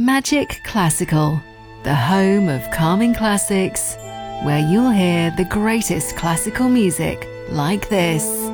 Magic Classical, the home of calming classics, where you'll hear the greatest classical music like this.